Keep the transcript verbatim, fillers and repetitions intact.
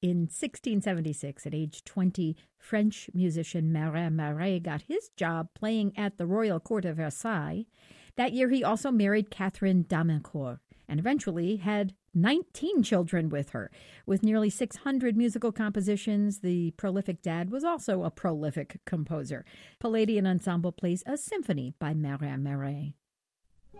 In sixteen seventy-six, at age twenty, French musician Marin Marais got his job playing at the royal court of Versailles. That year, he also married Catherine d'Amincourt and eventually had nineteen children with her. With nearly six hundred musical compositions, the prolific dad was also a prolific composer. Palladian Ensemble plays a symphony by Marin Marais.